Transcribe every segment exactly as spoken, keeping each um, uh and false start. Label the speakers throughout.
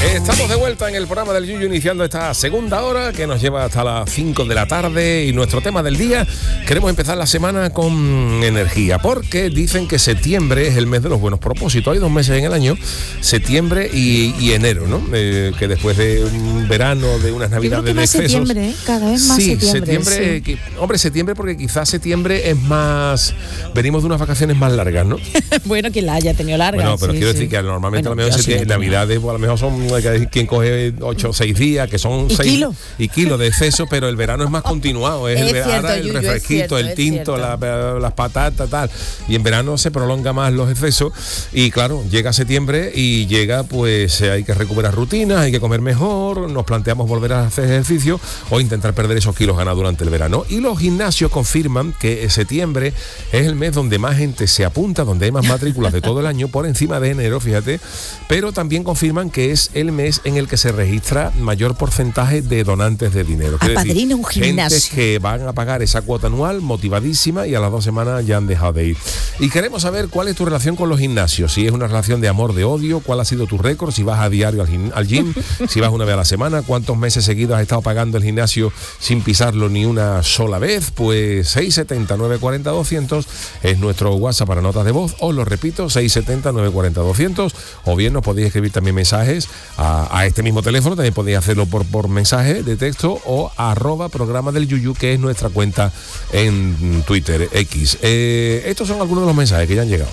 Speaker 1: Estamos de vuelta en el programa del Yuyu, iniciando esta segunda hora que nos lleva hasta las cinco de la tarde, y nuestro tema del día, queremos empezar la semana con energía, porque dicen que septiembre es el mes de los buenos propósitos. Hay dos meses en el año, septiembre y, y enero, ¿no? Eh, que después de un verano, de unas navidades de excesos.
Speaker 2: Septiembre, ¿eh? Cada vez más
Speaker 1: sí,
Speaker 2: septiembre.
Speaker 1: septiembre
Speaker 2: Sí.
Speaker 1: que, hombre, septiembre porque quizás septiembre es más, venimos de unas vacaciones más largas, ¿no?
Speaker 2: Bueno, quien la haya tenido larga.
Speaker 1: Bueno, pero
Speaker 2: sí,
Speaker 1: quiero
Speaker 2: sí.
Speaker 1: decir que normalmente
Speaker 2: Bueno,
Speaker 1: a lo mejor
Speaker 2: yo
Speaker 1: se
Speaker 2: sí
Speaker 1: tiene,
Speaker 2: la tenía.
Speaker 1: navidades, pues a lo mejor son quien coge ocho o seis días, que son
Speaker 2: ¿Y
Speaker 1: seis
Speaker 2: kilo?
Speaker 1: y kilos de exceso, pero el verano es más continuado, es,
Speaker 2: Es
Speaker 1: el, ver-
Speaker 2: cierto,
Speaker 1: ahora el
Speaker 2: Yuyu, es
Speaker 1: refresquito,
Speaker 2: cierto,
Speaker 1: el
Speaker 2: es
Speaker 1: tinto,
Speaker 2: cierto.
Speaker 1: la- las patatas, tal, y en verano se prolonga más los excesos, y claro, llega septiembre y llega, pues eh, hay que recuperar rutinas, hay que comer mejor, nos planteamos volver a hacer ejercicio o intentar perder esos kilos ganados durante el verano, y los gimnasios confirman que septiembre es el mes donde más gente se apunta, donde hay más matrículas de todo el año, por encima de enero, fíjate, pero también confirman que es el mes en el que se registra mayor porcentaje de donantes de dinero. Quiero decir,
Speaker 2: Apadrina un gimnasio.
Speaker 1: gentes que van a pagar esa cuota anual motivadísima y a las dos semanas ya han dejado de ir. Y queremos saber cuál es tu relación con los gimnasios, si es una relación de amor, de odio, cuál ha sido tu récord, si vas a diario al, gim- al gym, si vas una vez a la semana, cuántos meses seguidos has estado pagando el gimnasio sin pisarlo ni una sola vez. Pues seis siete cero, nueve cuatro cero, doscientos es nuestro WhatsApp para notas de voz, os lo repito, seis siete cero, nueve cuatro cero, doscientos, o bien nos podéis escribir también mensajes a, a este mismo teléfono, también podéis hacerlo por, por mensaje de texto o arroba programa del Yuyu, que es nuestra cuenta en Twitter, X. Eh, estos son algunos de los mensajes que ya han llegado.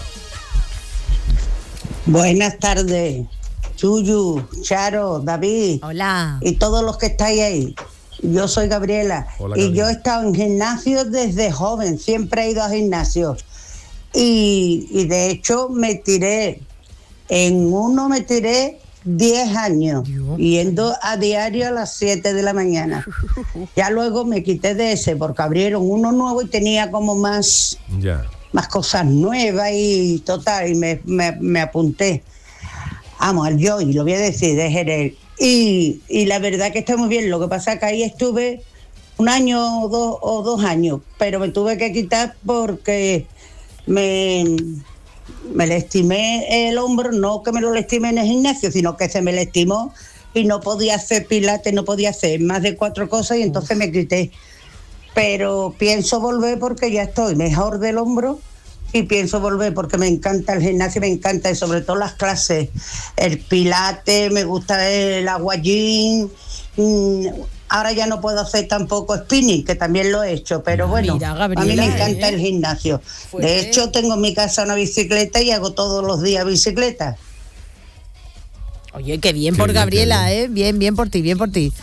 Speaker 3: Buenas tardes, Yuyu, Charo, David.
Speaker 2: Hola.
Speaker 3: Y todos los que estáis ahí. Yo soy Gabriela.
Speaker 1: Hola,
Speaker 3: y
Speaker 1: Gabriela.
Speaker 3: yo he estado en gimnasio desde joven, siempre he ido a gimnasios. Y, y de hecho me tiré, en uno me tiré diez años,
Speaker 2: Dios.
Speaker 3: yendo a diario a las siete de la mañana. Ya luego me quité de ese porque abrieron uno nuevo y tenía como más...
Speaker 1: Ya.
Speaker 3: más cosas nuevas y total, y me, me, me apunté. Vamos, al Joy, lo voy a decir, de Jerez. Y, y la verdad que está muy bien, lo que pasa que ahí estuve un año o dos, o dos años, pero me tuve que quitar porque me, me lastimé el hombro, no que me lo lastimé en el gimnasio, sino que se me lastimó y no podía hacer pilates, no podía hacer más de cuatro cosas y entonces me quité. Pero pienso volver porque ya estoy mejor del hombro y pienso volver porque me encanta el gimnasio, me encanta y sobre todo las clases, el pilate, me gusta el aguayín. Mm, ahora ya no puedo hacer tampoco spinning, que también lo he hecho, pero bueno,
Speaker 2: Mira,
Speaker 3: a mí
Speaker 2: Gabriela,
Speaker 3: me encanta
Speaker 2: ¿eh?
Speaker 3: el gimnasio.
Speaker 2: Fuerte.
Speaker 3: De hecho, tengo en mi casa una bicicleta y hago todos los días bicicleta.
Speaker 2: Oye, qué bien
Speaker 1: Qué
Speaker 2: por
Speaker 1: bien,
Speaker 2: Gabriela,
Speaker 1: qué
Speaker 2: ¿eh? Bien, bien por ti, bien por ti.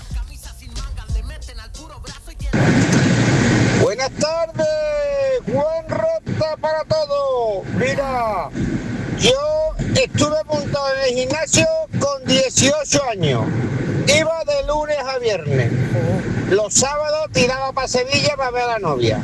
Speaker 4: Buenas tardes, buen rota para todos. Mira, yo estuve apuntado en el gimnasio con dieciocho años. Iba de lunes a viernes. Los sábados tiraba para Sevilla para ver a la novia.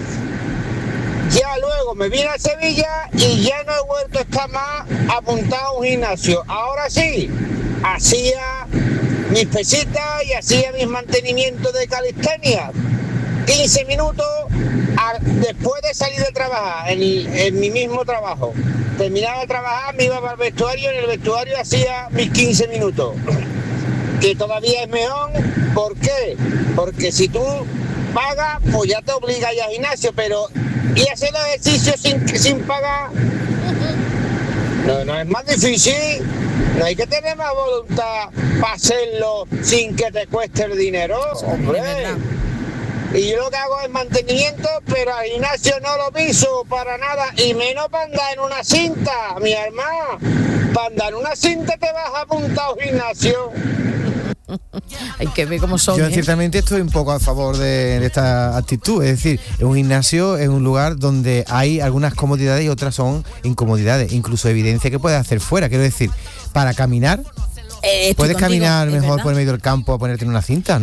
Speaker 4: Ya luego me vine a Sevilla y ya no he vuelto a estar más apuntado a un gimnasio. Ahora sí, hacía mis pesitas y hacía mis mantenimientos de calistenia. quince minutos a- después de salir de trabajar, en, en mi mismo trabajo. Terminaba de trabajar, me iba para el vestuario, en el vestuario hacía mis quince minutos. Que todavía es mejor, ¿por qué? Porque si tú pagas, pues ya te obliga a ir al gimnasio, pero y hacer ejercicio sin, sin pagar, no, no es más difícil. No hay que tener más voluntad para hacerlo sin que te cueste el dinero, hombre. Y yo lo que hago es mantenimiento, pero al gimnasio no lo piso para nada, y menos para andar en una cinta, mi hermano. Para andar en una cinta te vas a apuntar a un gimnasio.
Speaker 2: Hay que ver cómo son.
Speaker 5: Yo
Speaker 2: ¿eh?
Speaker 5: ciertamente estoy un poco a favor de, de esta actitud, es decir, un gimnasio es un lugar donde hay algunas comodidades y otras son incomodidades, incluso evidencia que puedes hacer fuera, quiero decir, para caminar,
Speaker 2: Eh, estoy
Speaker 5: puedes
Speaker 2: contigo,
Speaker 5: caminar
Speaker 2: es
Speaker 5: mejor
Speaker 2: verdad.
Speaker 5: por el medio del campo a ponerte en una cinta, ¿no?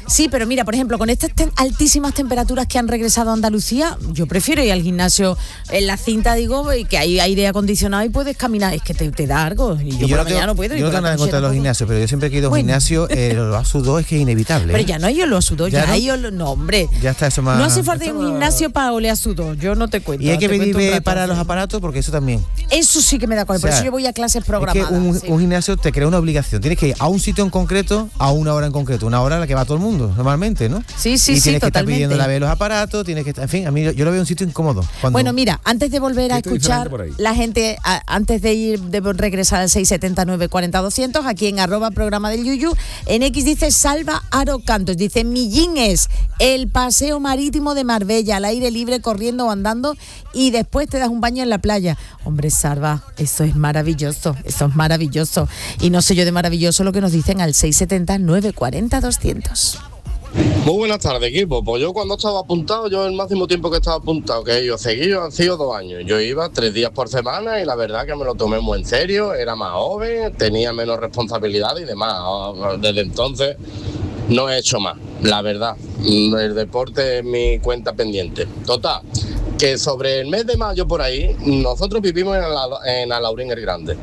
Speaker 2: Sí, pero mira, por ejemplo, con estas tem- altísimas temperaturas que han regresado a Andalucía, yo prefiero ir al gimnasio en la cinta, digo, y que hay aire acondicionado y puedes caminar. Es que te, te da algo. Y yo,
Speaker 5: Y
Speaker 2: por
Speaker 5: yo
Speaker 2: la
Speaker 5: no tengo,
Speaker 2: mañana no puedo. y
Speaker 5: yo no
Speaker 2: por la
Speaker 5: tengo nada en
Speaker 2: noche
Speaker 5: contra de los
Speaker 2: tampoco.
Speaker 5: gimnasios, pero yo siempre que he ido a un
Speaker 2: Bueno.
Speaker 5: gimnasio, eh, lo a sudor es que es inevitable.
Speaker 2: Pero
Speaker 5: ¿eh?
Speaker 2: ya no hay olor a sudor,
Speaker 5: ¿Ya
Speaker 2: ya,
Speaker 5: no?
Speaker 2: hay olor. No, hombre.
Speaker 5: Ya está eso más.
Speaker 2: No hace falta ir a un gimnasio para oler a sudor, yo no te cuento.
Speaker 5: Y hay que
Speaker 2: te cuento un
Speaker 5: pedir
Speaker 2: rato,
Speaker 5: para
Speaker 2: sí.
Speaker 5: los aparatos porque eso también.
Speaker 2: Eso sí que me da coraje, por
Speaker 5: O sea,
Speaker 2: eso yo voy a clases
Speaker 5: Es que
Speaker 2: programadas.
Speaker 5: un,
Speaker 2: sí.
Speaker 5: un gimnasio te crea una obligación. Tienes que ir a un sitio en concreto, a una hora en concreto. Una hora a la que va todo el mundo, normalmente, ¿no?
Speaker 2: Sí, sí,
Speaker 5: y
Speaker 2: sí,
Speaker 5: tienes que estar
Speaker 2: totalmente.
Speaker 5: pidiendo la vez los aparatos, tienes que estar, en fin, a mí yo, yo lo veo un sitio incómodo. Cuando,
Speaker 2: Bueno, mira, antes de volver a
Speaker 1: ¿Qué te
Speaker 2: escuchar
Speaker 1: diferente por ahí?
Speaker 2: la gente, a- antes de ir, de regresar al seis setenta nueve cuarenta doscientos, aquí en arroba programa del Yuyu, en X dice Salva Aro Cantos, dice Millín es el paseo marítimo de Marbella, al aire libre, corriendo o andando, y después te das un baño en la playa. Hombre, Salva, eso es maravilloso, eso es maravilloso. Y no sé yo de maravilloso lo que nos dicen al seis setenta nueve cuarenta doscientos.
Speaker 6: Muy buenas tardes, equipo. Pues yo cuando estaba apuntado, yo el máximo tiempo que estaba apuntado, que yo seguido han sido dos años. Yo iba tres días por semana y la verdad que me lo tomé muy en serio, era más joven, tenía menos responsabilidad y demás. Desde entonces no he hecho más, la verdad. El deporte es mi cuenta pendiente. Total, que sobre el mes de mayo por ahí, nosotros vivimos en, Ala- en Alaurín el Grande.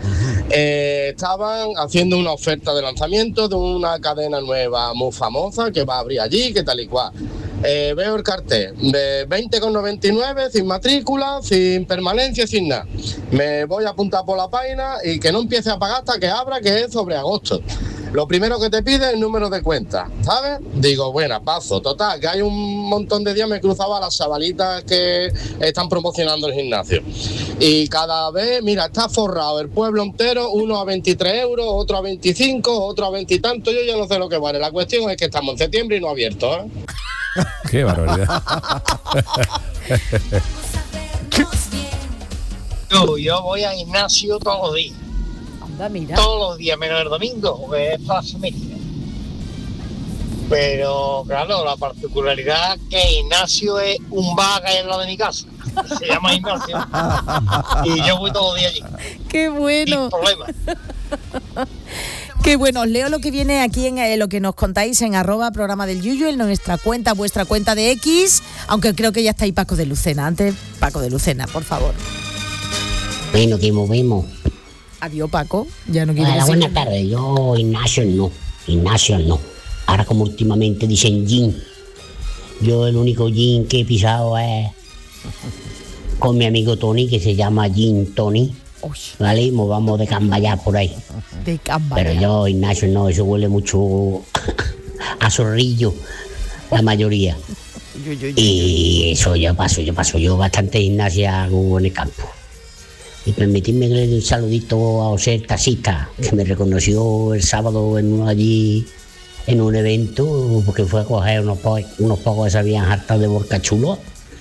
Speaker 6: Eh, estaban haciendo una oferta de lanzamiento de una cadena nueva muy famosa que va a abrir allí, que tal y cual. Eh, veo el cartel de veinte con noventa y nueve, sin matrícula, sin permanencia, sin nada. Me voy a apuntar por la página y que no empiece a pagar hasta que abra, que es sobre agosto. Lo primero que te pide es el número de cuenta, ¿sabes? Digo, bueno, paso. Total, que hay un montón de días me cruzaba a las chavalitas que están promocionando el gimnasio. Y cada vez, mira, está forrado el pueblo entero, uno a veintitrés euros, otro a veinticinco, otro a veinte y tanto. Yo ya no sé lo que vale. La cuestión es que estamos en septiembre y no abierto, ¿eh?
Speaker 1: Qué barbaridad.
Speaker 7: Yo, yo voy al gimnasio todos los días,
Speaker 2: Anda, mira.
Speaker 7: todos los días, menos el domingo, que es fase mixta. Pero claro, la particularidad es que el gimnasio es un bar que hay en lado de mi casa. Se llama gimnasio. Y yo voy todos los días allí.
Speaker 2: Qué bueno.
Speaker 7: Sin problema.
Speaker 2: Qué bueno, os leo lo que viene aquí en eh, lo que nos contáis en arroba programa del Yuyu, en nuestra cuenta, vuestra cuenta de X, aunque creo que ya está ahí Paco de Lucena. Antes, Paco de Lucena, por favor.
Speaker 8: Bueno, que movemos.
Speaker 2: Adiós, Paco. Ya no quiero
Speaker 8: Hola,
Speaker 2: decir
Speaker 8: buenas tardes. Yo, Ignacio, no. Ignacio, no. Ahora, como últimamente dicen gin, yo el único gin que he pisado es con mi amigo Tony, que se llama Gin Tony.
Speaker 2: Uy,
Speaker 8: ¿Vale? Y movamos de cambayar por ahí.
Speaker 2: de Cambaya.
Speaker 8: Pero yo, Ignacio, no. Eso huele mucho a zorrillo, la mayoría.
Speaker 2: Yo, yo, yo.
Speaker 8: Y eso yo paso, yo paso. Yo bastante gimnasia hago en el campo. Y permitidme que le dé un saludito a José el taxista, que me reconoció el sábado en uno allí, en un evento, porque fue a coger unos, po unos pocos que se habían hartado de borcachulos.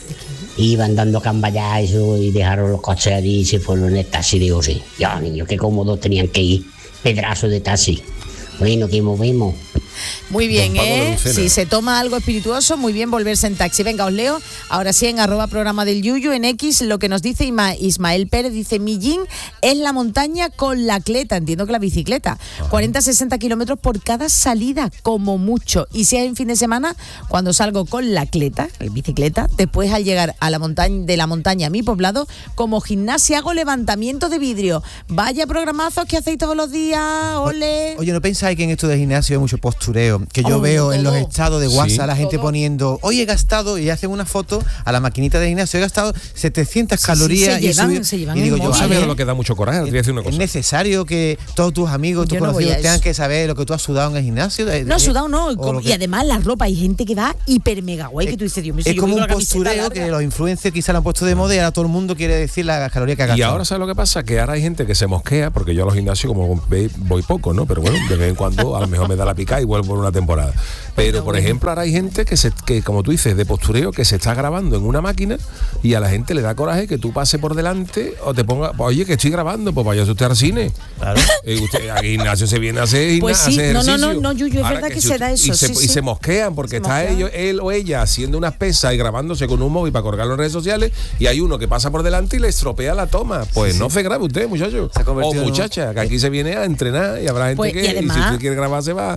Speaker 8: Iban dando camballá eso y dejaron los coches allí y se fueron en el taxi de José. Ya, niños, qué cómodos tenían que ir. Pedazo de taxi. Bueno, que movemos.
Speaker 2: Muy bien,
Speaker 1: Don Paco de
Speaker 2: ¿eh?
Speaker 1: Lucena.
Speaker 2: Si se toma algo espirituoso, muy bien volverse en taxi. Venga, os leo. Ahora sí, en arroba programa del Yuyu, en X, lo que nos dice Ima- Ismael Pérez, dice, Millín es la montaña con la cleta, entiendo que la bicicleta. cuarenta a sesenta kilómetros por cada salida, como mucho. Y si es en fin de semana, cuando salgo con la cleta, la bicicleta, después al llegar a la montaña, de la montaña a mi poblado, como gimnasia hago levantamiento de vidrio. Vaya programazos que hacéis todos los días, ole.
Speaker 5: Oye, ¿no pensáis que en esto de gimnasio hay mucho postureo? Que yo
Speaker 2: Oh,
Speaker 5: veo en los
Speaker 2: todo.
Speaker 5: estados de WhatsApp
Speaker 1: Sí.
Speaker 5: la gente
Speaker 2: Todo.
Speaker 5: poniendo, oye, he gastado, y hacen una foto a la maquinita de gimnasio, he gastado setecientas
Speaker 2: Sí, sí,
Speaker 5: calorías
Speaker 2: se
Speaker 5: y he
Speaker 2: llevan-
Speaker 5: subido-
Speaker 2: se llevan
Speaker 5: y digo
Speaker 2: el
Speaker 5: yo,
Speaker 1: Tú
Speaker 2: móvil,
Speaker 5: a
Speaker 1: sabes
Speaker 5: ver,
Speaker 1: lo que da mucho coraje. Te voy a decir una
Speaker 5: ¿es
Speaker 1: cosa.
Speaker 5: necesario que todos tus amigos, tus
Speaker 2: Yo no voy
Speaker 5: conocidos
Speaker 2: a
Speaker 5: tengan
Speaker 2: eso.
Speaker 5: que saber lo que tú has sudado en el gimnasio?
Speaker 2: No, sudado no,
Speaker 5: O
Speaker 2: como-
Speaker 5: lo
Speaker 2: y
Speaker 5: que-
Speaker 2: además la ropa, hay gente que va hiper mega guay, que tú dices, Dios mío, si
Speaker 5: es
Speaker 2: yo
Speaker 5: como
Speaker 2: voy
Speaker 5: un
Speaker 2: con la camiseta
Speaker 5: postureo
Speaker 2: larga.
Speaker 5: que los influencers quizá lo han puesto de moda y ahora todo el mundo quiere decir las calorías que ha
Speaker 1: Y
Speaker 5: gastado.
Speaker 1: ahora, ¿sabes lo que pasa? Que ahora hay gente que se mosquea, porque yo a los gimnasios, como veis, voy poco, ¿no? Pero bueno, de vez en cuando a lo mejor me da la pica y vuelvo por una temporada. Pero, por ejemplo, ahora hay gente que, se, que, como tú dices, de postureo, que se está grabando en una máquina y a la gente le da coraje que tú pases por delante o te ponga, oye, que estoy grabando, pues vaya usted al cine.
Speaker 5: Claro.
Speaker 1: Eh, usted, al gimnasio se viene a hacer,
Speaker 2: Pues
Speaker 1: gimna-
Speaker 2: sí,
Speaker 1: hacer
Speaker 2: no, no,
Speaker 1: ejercicio.
Speaker 2: no, no, Yuyu, es
Speaker 1: Ahora
Speaker 2: verdad que
Speaker 1: si
Speaker 2: se
Speaker 1: usted-
Speaker 2: da eso,
Speaker 1: Y se,
Speaker 2: sí,
Speaker 1: y
Speaker 2: sí.
Speaker 1: se mosquean porque
Speaker 2: Se
Speaker 1: está
Speaker 2: mosquean.
Speaker 1: ellos, él o ella haciendo unas pesas y grabándose con un móvil para colgarlo en redes sociales y hay uno que pasa por delante y le estropea la toma. Pues no se grabe usted, muchacho.
Speaker 5: Se ha
Speaker 1: O
Speaker 5: convertido en un-
Speaker 1: muchacha, que aquí se viene a entrenar y habrá gente
Speaker 2: Pues,
Speaker 1: que,
Speaker 2: y
Speaker 1: y si
Speaker 2: además-
Speaker 1: usted quiere grabar, se va a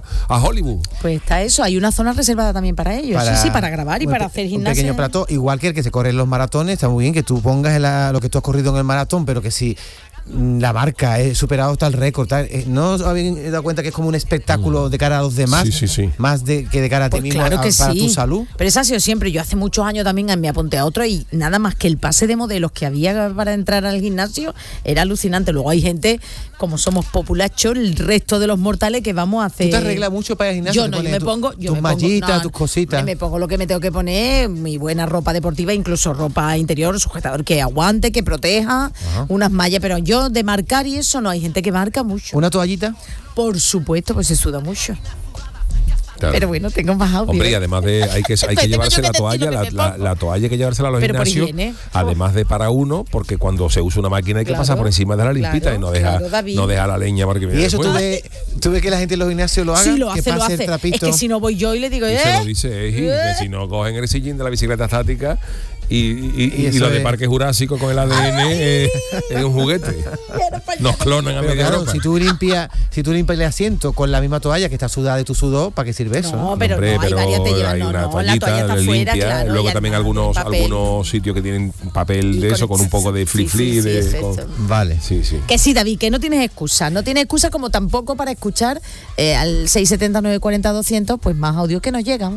Speaker 1: Hollywood.
Speaker 2: Pues está eso, hay una zona reservada también para ellos.
Speaker 5: Para-
Speaker 2: sí, sí, para grabar y
Speaker 5: un
Speaker 2: para
Speaker 5: pe-
Speaker 2: hacer
Speaker 5: Un
Speaker 2: gimnasia.
Speaker 5: pequeño plató, igual que el que se corre en los maratones, está muy bien que tú pongas la- lo que tú has corrido en el maratón, pero que si mm, la marca he superado tal récord, tal, eh, ¿no os habéis dado cuenta que es como un espectáculo de cara a los demás?
Speaker 1: Sí, sí, sí.
Speaker 5: Más de, que de cara a ti
Speaker 2: Pues
Speaker 5: mismo,
Speaker 2: claro
Speaker 5: a-
Speaker 2: que
Speaker 5: para
Speaker 2: sí.
Speaker 5: tu salud.
Speaker 2: Pero eso ha sido siempre. Yo hace muchos años también me apunté a otro y nada más que el pase de modelos que había para entrar al gimnasio era alucinante. Luego hay gente, como somos populachos, el resto de los mortales que vamos a hacer.
Speaker 5: ¿Tú te arreglas mucho para ir al gimnasio?
Speaker 2: Yo
Speaker 5: ¿Te
Speaker 2: no, yo
Speaker 5: pones
Speaker 2: me
Speaker 5: tu-
Speaker 2: pongo. Yo
Speaker 5: tus
Speaker 2: me pongo-
Speaker 5: mallitas,
Speaker 2: no,
Speaker 5: tus cositas.
Speaker 2: Me pongo lo que me tengo que poner, mi buena ropa deportiva, incluso ropa interior, sujetador que aguante, que proteja,
Speaker 5: Ajá.
Speaker 2: unas mallas. Pero yo de marcar y eso no, hay gente que marca mucho.
Speaker 5: ¿Una toallita?
Speaker 2: Por supuesto, pues se suda mucho.
Speaker 1: Claro.
Speaker 2: Pero bueno, tengo más audio.
Speaker 1: Hombre, y además de hay que, hay que
Speaker 2: Tengo
Speaker 1: llevarse
Speaker 2: yo
Speaker 1: la
Speaker 2: que
Speaker 1: toalla,
Speaker 2: decir lo
Speaker 1: la,
Speaker 2: que me
Speaker 1: la,
Speaker 2: pongo.
Speaker 1: la toalla hay que llevársela a los
Speaker 2: Pero por
Speaker 1: gimnasios,
Speaker 2: higiene.
Speaker 1: además de para uno, porque cuando se usa una máquina hay que
Speaker 2: Claro,
Speaker 1: pasar por encima de la limpita
Speaker 2: claro,
Speaker 1: y no deja,
Speaker 2: claro, David.
Speaker 1: no deja la leña porque
Speaker 5: ¿Y eso tú
Speaker 1: después-
Speaker 5: ves, tú ves que la gente en los gimnasios lo haga?
Speaker 2: Sí, lo
Speaker 5: que
Speaker 2: hace, lo
Speaker 5: pase
Speaker 2: hace.
Speaker 5: el trapito.
Speaker 2: Es que si no voy yo y le digo,
Speaker 1: Y
Speaker 2: ¿eh?
Speaker 1: se lo dice Eji, que si no cogen el sillín de la bicicleta estática y, y, y-
Speaker 5: Y
Speaker 1: y
Speaker 5: eso
Speaker 1: lo de
Speaker 5: es-
Speaker 1: Parque Jurásico con el A D N es, es un juguete. Nos clonan a
Speaker 5: Pero
Speaker 1: media
Speaker 5: claro,
Speaker 1: Europa.
Speaker 5: si tú limpias, si tú limpias el asiento con la misma toalla que está sudada de tu sudor, ¿para qué sirve eso?
Speaker 2: No,
Speaker 5: no?
Speaker 2: pero
Speaker 1: Hombre,
Speaker 2: no, hay
Speaker 1: pero
Speaker 2: varias te llevan,
Speaker 1: hay
Speaker 2: no,
Speaker 1: una
Speaker 2: no, la
Speaker 1: toallita
Speaker 2: toalla está
Speaker 1: limpia,
Speaker 2: fuera, claro,
Speaker 1: luego
Speaker 2: y
Speaker 1: también
Speaker 2: además
Speaker 1: algunos
Speaker 2: de papel.
Speaker 1: algunos sitios que tienen papel
Speaker 2: Y
Speaker 1: de
Speaker 2: con
Speaker 1: eso con un poco de
Speaker 2: sí,
Speaker 1: flip
Speaker 2: sí,
Speaker 1: flip
Speaker 2: sí,
Speaker 1: de
Speaker 2: exacto.
Speaker 1: con-
Speaker 5: Vale.
Speaker 1: sí, sí.
Speaker 2: Que sí, David, que no tienes excusa. No tienes excusa como tampoco para escuchar eh, al seis setenta, nueve cuarenta, doscientos, pues más audios que nos llegan.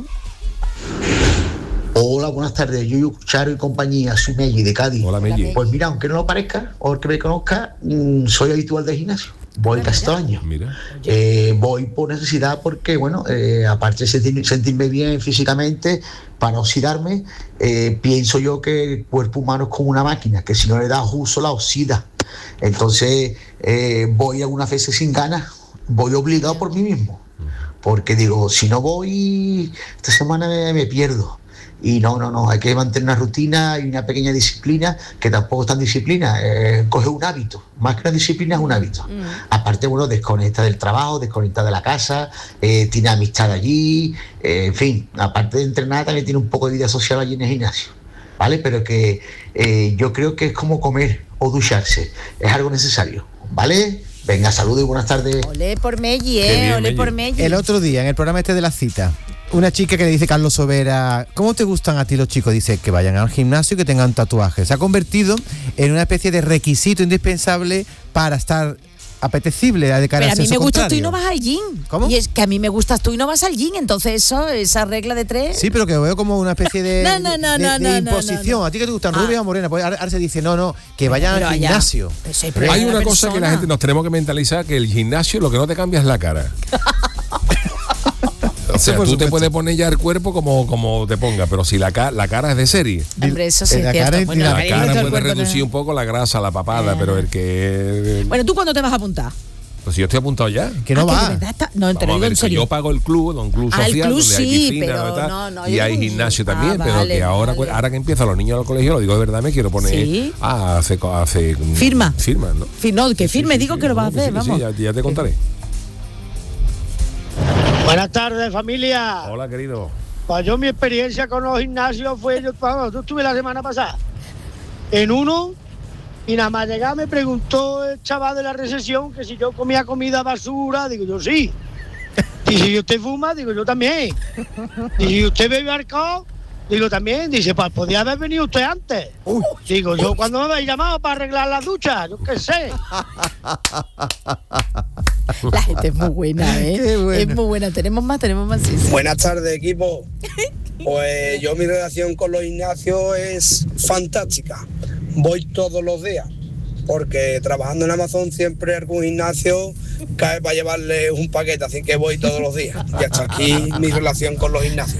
Speaker 9: Hola, buenas tardes. Yuyu, Charo y compañía, soy Melli de Cádiz.
Speaker 1: Hola, Melli.
Speaker 9: Pues mira, aunque no lo parezca, o el que me conozca, mm, soy habitual del gimnasio. Voy casi todo el año.
Speaker 1: Mira.
Speaker 9: Eh, voy por necesidad porque, bueno, eh, aparte de sentir- sentirme bien físicamente, para no oxidarme, eh, pienso yo que el cuerpo humano es como una máquina, que si no le das uso la oxida. Entonces, eh, voy algunas veces sin ganas, voy obligado por mí mismo. Porque digo, si no voy, esta semana me, me pierdo. Y no, no, no, hay que mantener una rutina y una pequeña disciplina, que tampoco es tan disciplina, eh, coge un hábito, más que una disciplina es un hábito. Aparte, bueno, desconecta del trabajo, desconecta de la casa, eh, tiene amistad allí, eh, en fin, aparte de entrenar también tiene un poco de vida social allí en el gimnasio, ¿vale? Pero que eh, yo creo que es como comer o ducharse, es algo necesario, ¿vale? Venga, saludos y buenas tardes.
Speaker 2: Olé por Melli,
Speaker 1: Qué
Speaker 2: eh,
Speaker 1: bien,
Speaker 2: olé
Speaker 1: Melli.
Speaker 2: por Melli.
Speaker 5: El otro día, en el programa este de la cita, una chica que le dice Carlos Sobera, ¿cómo te gustan a ti los chicos? Dice que vayan al gimnasio y que tengan tatuajes. Se ha convertido en una especie de requisito indispensable para estar apetecible de cara
Speaker 2: Pero
Speaker 5: al
Speaker 2: a mí
Speaker 5: sexo
Speaker 2: me gustas tú y
Speaker 5: contrario.
Speaker 2: no vas al gym.
Speaker 5: ¿Cómo?
Speaker 2: Y es que a mí me gustas tú y no vas al gym. Entonces eso, esa regla de tres.
Speaker 5: Sí, pero que lo veo como una especie de,
Speaker 2: No, no, no,
Speaker 5: de-
Speaker 2: no,
Speaker 5: de
Speaker 2: no, no,
Speaker 5: imposición.
Speaker 2: no.
Speaker 5: ¿A ti que te gustan
Speaker 2: Ah.
Speaker 5: rubias o morenas? Pues ahora, ahora se dice, no, no, que vayan
Speaker 2: Pero
Speaker 5: al
Speaker 2: allá.
Speaker 5: gimnasio.
Speaker 2: Pues sí,
Speaker 5: Pero
Speaker 2: pero
Speaker 1: Hay
Speaker 2: Hay
Speaker 1: una
Speaker 2: una
Speaker 1: cosa que la
Speaker 2: persona.
Speaker 1: gente nos tenemos que mentalizar, que el gimnasio lo que no te cambia es la cara. O sea,
Speaker 5: por
Speaker 1: tú te
Speaker 5: supuesto.
Speaker 1: puedes poner ya el cuerpo como, como te ponga, pero si la, ca- la cara es de serie,
Speaker 2: Hombre, eso sí
Speaker 5: La
Speaker 2: es cierto.
Speaker 5: cara es-
Speaker 2: Bueno,
Speaker 5: la
Speaker 1: la
Speaker 2: cariño,
Speaker 1: cara
Speaker 2: todo el
Speaker 1: puede
Speaker 2: cuerpo
Speaker 1: reducir
Speaker 2: no-
Speaker 1: un poco la grasa, la papada,
Speaker 2: Ah.
Speaker 1: pero el que...
Speaker 2: Bueno, ¿tú cuándo te vas a apuntar?
Speaker 1: Pues si yo estoy apuntado ya.
Speaker 5: Que no
Speaker 2: Ah,
Speaker 5: va.
Speaker 2: de verdad está- No, te
Speaker 1: Vamos
Speaker 2: lo
Speaker 1: a
Speaker 2: digo
Speaker 1: ver,
Speaker 2: en
Speaker 1: que
Speaker 2: serio.
Speaker 1: yo pago el club, un club
Speaker 2: Ah, el
Speaker 1: social,
Speaker 2: club
Speaker 1: donde hay
Speaker 2: sí,
Speaker 1: piscina,
Speaker 2: pero
Speaker 1: ¿verdad?
Speaker 2: no, no,
Speaker 1: y
Speaker 2: yo
Speaker 1: hay
Speaker 2: digo un
Speaker 1: gimnasio
Speaker 2: gym.
Speaker 1: también,
Speaker 2: Ah,
Speaker 1: pero
Speaker 2: vale,
Speaker 1: que ahora,
Speaker 2: vale.
Speaker 1: ahora que empiezan los niños al colegio, lo digo de verdad, me quiero poner
Speaker 2: Sí.
Speaker 1: ah, hace, hace
Speaker 2: Firma.
Speaker 1: firma, ¿no?
Speaker 2: Fi- No, que
Speaker 1: Sí,
Speaker 2: firme,
Speaker 1: sí,
Speaker 2: digo
Speaker 1: sí,
Speaker 2: que lo vas a
Speaker 1: no,
Speaker 2: hacer,
Speaker 1: sí, sí,
Speaker 2: vamos.
Speaker 1: ya, ya te contaré.
Speaker 7: Buenas tardes, familia.
Speaker 1: Hola, querido.
Speaker 7: Pues yo mi experiencia con los gimnasios fue, yo, vamos, yo estuve la semana pasada en uno y nada más llegar me preguntó el chaval de la recepción que si yo comía comida basura, digo yo sí. Y si usted fuma, digo yo también. Y si usted bebe alcohol, digo también. Dice, pues podía haber venido usted antes. Digo yo, ¿cuándo me habéis llamado para arreglar las duchas? Yo qué sé.
Speaker 2: La gente es muy buena, ¿eh?
Speaker 5: Qué bueno.
Speaker 2: Es muy buena. Tenemos más, tenemos más. Sí, sí.
Speaker 10: Buenas tardes, equipo. Pues yo mi relación con los gimnasios es fantástica. Voy todos los días, porque trabajando en Amazon siempre algún gimnasio cae para llevarle un paquete, así que voy todos los días. Y hasta aquí mi relación con los gimnasios.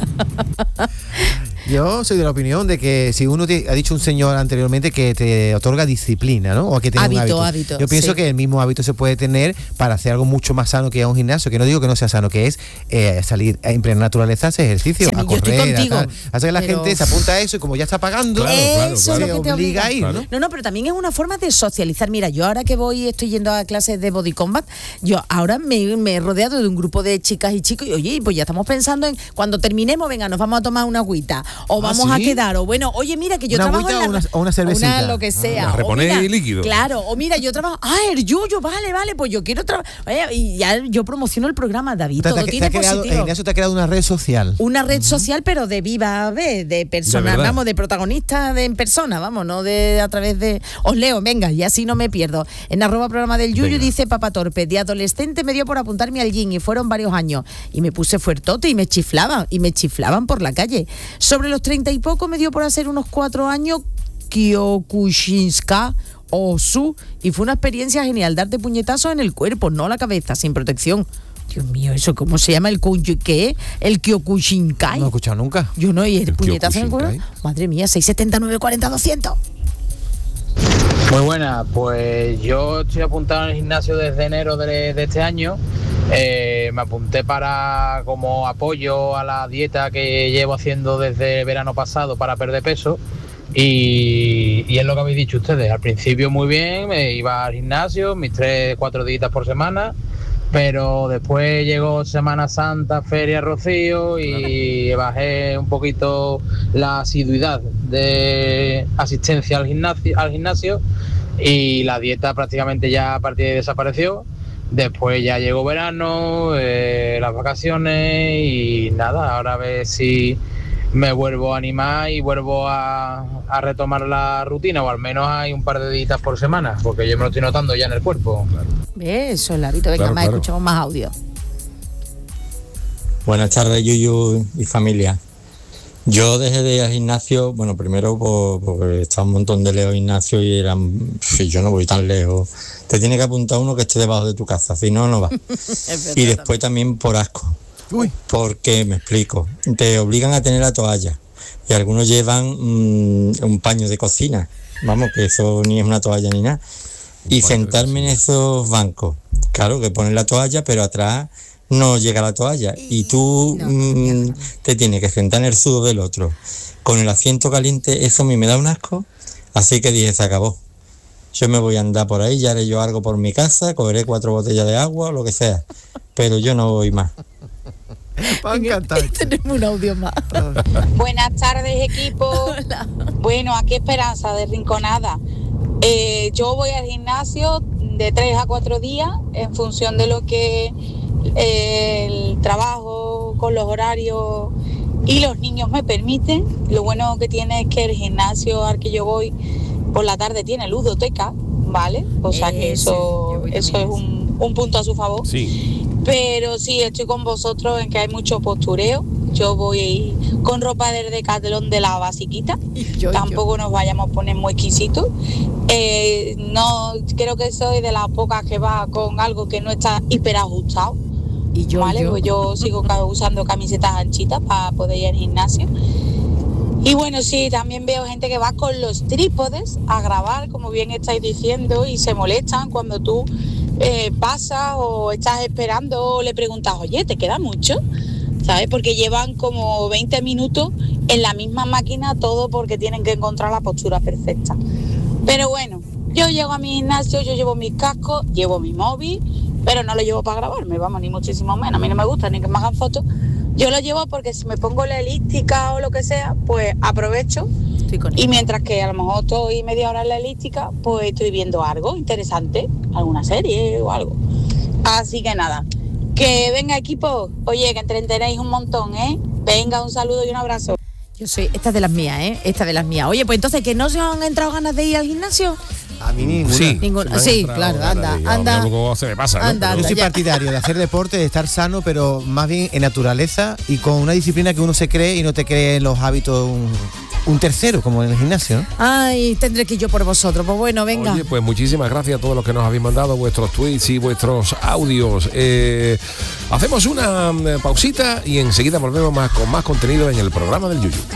Speaker 5: Yo soy de la opinión de que si uno te, ha dicho un señor anteriormente que te otorga disciplina, ¿no? O que tiene un
Speaker 2: Hábito,
Speaker 5: hábito.
Speaker 2: hábito,
Speaker 5: Yo pienso
Speaker 2: sí.
Speaker 5: que el mismo hábito se puede tener para hacer algo mucho más sano que ir a un gimnasio, que no digo que no sea sano, que es eh, salir en plena naturaleza, hacer ejercicio,
Speaker 2: Sí, a
Speaker 5: a
Speaker 2: mí yo estoy
Speaker 5: correr, a
Speaker 2: contigo,
Speaker 5: tal. Hace que la
Speaker 2: pero-
Speaker 5: gente se apunta a eso y como ya está pagando,
Speaker 1: Claro, claro,
Speaker 2: Eso
Speaker 1: claro.
Speaker 2: es lo que
Speaker 5: se
Speaker 2: te
Speaker 5: obliga a ir,
Speaker 1: Claro.
Speaker 5: ¿no?
Speaker 2: No, no, pero también es una forma de socializar. Mira, yo ahora que voy, estoy yendo a clases de body combat, yo ahora me, me he rodeado de un grupo de chicas y chicos y oye, pues ya estamos pensando en cuando terminemos, venga, nos vamos a tomar una agüita o vamos
Speaker 5: ¿sí?
Speaker 2: a quedar, o bueno, oye, mira que yo
Speaker 5: ¿Una
Speaker 2: trabajo
Speaker 5: agüita
Speaker 2: en la,
Speaker 5: o una- o una cervecita?
Speaker 2: una lo que sea.
Speaker 1: la
Speaker 2: O
Speaker 1: reponéis
Speaker 2: mira,
Speaker 1: líquido.
Speaker 2: Claro, o mira, yo trabajo, ah, el Yuyu, vale, vale, pues yo quiero trabajar, y ya yo promociono el programa, David,
Speaker 5: Te,
Speaker 2: todo
Speaker 5: te- te
Speaker 2: tiene
Speaker 5: ha creado,
Speaker 2: positivo.
Speaker 5: en eso te ha creado una red social.
Speaker 2: Una red social, pero de viva vez, de persona,
Speaker 1: verdad.
Speaker 2: vamos, de protagonista de en persona, vamos, no de a través de. Os leo, venga, y así no me pierdo. En arroba programa del Yuyu
Speaker 1: Venga.
Speaker 2: dice Papa Torpe, de adolescente me dio por apuntarme al gym y fueron varios años. Y me puse fuertote y me chiflaban, y me chiflaban por la calle. Sobre los treinta y poco me dio por hacer unos cuatro años Kyokushinska o Su, y fue una experiencia genial, darte puñetazos en el cuerpo, no la cabeza, sin protección. Dios mío, ¿eso cómo se llama? ¿El kunyu- qué? ¿El Kyokushinkai?
Speaker 5: No he escuchado nunca.
Speaker 2: Yo no, y el,
Speaker 1: El
Speaker 2: puñetazo en el cuerpo.
Speaker 1: Kyokushinkai.
Speaker 2: Madre mía, seis setenta y nueve cuarenta doscientos.
Speaker 11: Muy buena, pues yo estoy apuntado en el gimnasio desde enero de, de este año. Eh, me apunté para como apoyo a la dieta que llevo haciendo desde el verano pasado para perder peso. Y, y es lo que habéis dicho ustedes. Al principio muy bien, me iba al gimnasio, mis tres, cuatro días por semana. Pero después llegó Semana Santa, Feria Rocío y bajé un poquito la asiduidad de asistencia al gimnasio, al gimnasio y la dieta prácticamente ya a partir de ahí desapareció. Después ya llegó verano, eh, las vacaciones y nada, ahora a ver si me vuelvo a animar y vuelvo a, a retomar la rutina, o al menos hay un par de días por semana, porque yo me lo estoy notando ya en el cuerpo.
Speaker 2: ¿Ves? Eso, Larito, venga,
Speaker 1: Claro,
Speaker 2: más
Speaker 1: claro.
Speaker 2: escuchamos más audio.
Speaker 12: Buenas tardes, Yuyu y familia. Yo dejé de ir al gimnasio, bueno, primero por- porque estaba un montón de lejos gimnasio y eran, sí, yo no voy tan lejos. Te tiene que apuntar uno que esté debajo de tu casa, si no, no va. Y después también por asco.
Speaker 5: Uy.
Speaker 12: Porque, me explico, te obligan a tener la toalla y algunos llevan mm, un paño de cocina, vamos, que eso ni es una toalla ni nada. Y sentarme en esos bancos, claro, que ponen la toalla, pero atrás no llega la toalla y tú mm, te tienes que sentar en el sudor del otro con el asiento caliente. Eso a mí me da un asco, así que dije, se acabó. Yo me voy a andar por ahí, ya haré yo algo por mi casa, cogeré cuatro botellas de agua o lo que sea, pero yo no voy más.
Speaker 5: Me ha encantado.
Speaker 2: Tenemos un audio más.
Speaker 13: Buenas tardes, equipo. Bueno, aquí Esperanza de Rinconada. Eh, yo voy al gimnasio de tres a cuatro días en función de lo que eh, el trabajo con los horarios y los niños me permiten. Lo bueno que tiene es que el gimnasio al que yo voy por la tarde tiene ludoteca, ¿vale? O sea que eso, eso es un, un punto a su favor.
Speaker 1: Sí.
Speaker 13: Pero sí, estoy con vosotros en que hay mucho postureo. Yo voy con ropa del Decathlon de la basiquita.
Speaker 2: Yo,
Speaker 13: Tampoco nos vayamos a poner muy exquisitos. Eh, no, creo que soy de las pocas que va con algo que no está hiper ajustado.
Speaker 2: Y yo,
Speaker 13: ¿vale?
Speaker 2: yo.
Speaker 13: Pues yo sigo ca- usando camisetas anchitas para poder ir al gimnasio. Y bueno, sí, también veo gente que va con los trípodes a grabar, como bien estáis diciendo, y se molestan cuando tú eh, pasas o estás esperando o le preguntas, oye, ¿te queda mucho? ¿Sabes? Porque llevan como veinte minutos en la misma máquina, todo porque tienen que encontrar la postura perfecta. Pero bueno, yo llego a mi gimnasio, yo llevo mis cascos, llevo mi móvil, pero no lo llevo para grabarme, vamos, ni muchísimo menos. A mí no me gusta ni que me hagan fotos. Yo lo llevo porque si me pongo la elíptica o lo que sea, pues aprovecho. Y mientras que a lo mejor estoy media hora en la elíptica, pues estoy viendo algo interesante, alguna serie o algo. Así que nada, que venga equipo, oye, que entretenéis un montón, ¿eh? Venga, un saludo y un abrazo.
Speaker 2: Yo soy, esta es de las mías, ¿eh? Esta es de las mías. Oye, pues entonces, ¿que no se os han entrado ganas de ir al gimnasio?
Speaker 5: A mí ninguna.
Speaker 1: Sí,
Speaker 2: Ninguna.
Speaker 1: me han
Speaker 2: Sí,
Speaker 1: entrado
Speaker 2: claro,
Speaker 1: ganas
Speaker 2: anda,
Speaker 1: de ir.
Speaker 2: anda.
Speaker 1: Luego se me pasa, ¿no?
Speaker 2: Anda,
Speaker 1: Pero-
Speaker 5: Yo soy
Speaker 2: ya.
Speaker 5: partidario de hacer deporte, de estar sano, pero más bien en naturaleza y con una disciplina que uno se cree y no te cree en los hábitos un, un tercero, como en el gimnasio, ¿no?
Speaker 2: Ay, tendré que ir yo por vosotros. Pues bueno, venga.
Speaker 1: Oye, pues muchísimas gracias a todos los que nos habéis mandado vuestros tweets y vuestros audios. Eh, hacemos una eh, pausita y enseguida volvemos más con más contenido en el programa del Yuyu.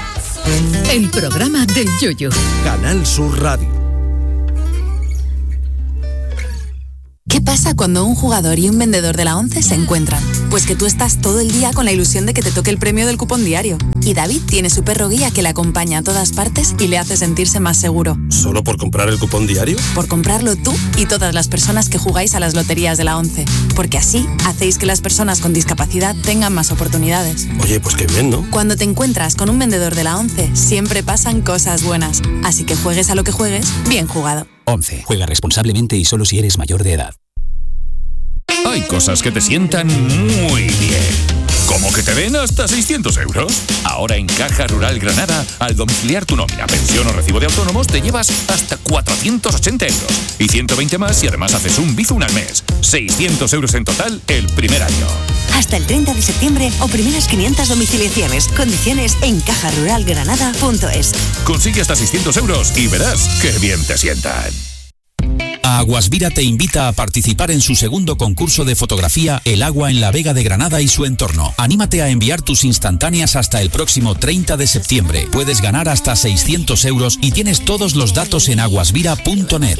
Speaker 14: El programa del Yuyu.
Speaker 15: Canal Sur Radio.
Speaker 14: ¿Qué
Speaker 15: ¿Qué pasa cuando un jugador y un vendedor de la ONCE se encuentran? Pues que tú estás todo el día con la ilusión de que te toque el premio del cupón diario. Y David tiene su perro guía que le acompaña a todas partes y le hace sentirse más seguro.
Speaker 16: ¿Solo por comprar el cupón diario?
Speaker 15: Por comprarlo tú y todas las personas que jugáis a las loterías de la ONCE. Porque así hacéis que las personas con discapacidad tengan más oportunidades.
Speaker 16: Oye, pues qué bien, ¿no?
Speaker 15: Cuando te encuentras con un vendedor de la ONCE, siempre pasan cosas buenas. Así que juegues a lo que juegues, bien jugado.
Speaker 17: ONCE. Juega responsablemente y solo si eres mayor de edad.
Speaker 18: Hay cosas que te sientan muy bien. ¿Cómo que te den hasta seiscientos euros? Ahora en Caja Rural Granada, al domiciliar tu nómina, pensión o recibo de autónomos, te llevas hasta cuatrocientos ochenta euros. Y ciento veinte más y además haces un Bizum al mes. seiscientos euros en total el primer año.
Speaker 19: Hasta el treinta de septiembre o primeras quinientas domiciliaciones. Condiciones en caja rural granada punto es.
Speaker 18: Consigue hasta seiscientos euros y verás qué bien te sientan.
Speaker 17: Aguasvira te invita a participar en su segundo concurso de fotografía El agua en la Vega de Granada y su entorno. Anímate a enviar tus instantáneas hasta el próximo treinta de septiembre. Puedes ganar hasta seiscientos euros y tienes todos los datos en aguasvira punto net.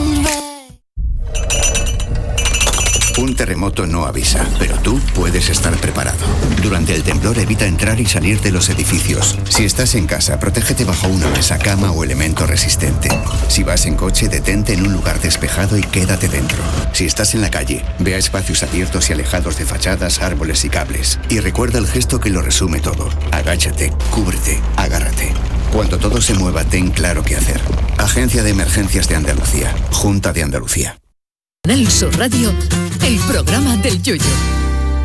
Speaker 20: Un terremoto no avisa, pero tú puedes estar preparado. Durante el temblor evita entrar y salir de los edificios. Si estás en casa, protégete bajo una mesa, cama o elemento resistente. Si vas en coche, detente en un lugar despejado y quédate dentro. Si estás en la calle, ve a espacios abiertos y alejados de fachadas, árboles y cables. Y recuerda el gesto que lo resume todo. Agáchate, cúbrete, agárrate. Cuando todo se mueva, ten claro qué hacer. Agencia de Emergencias de Andalucía. Junta de Andalucía.
Speaker 14: Canal Sur Radio, el programa del Yoyo.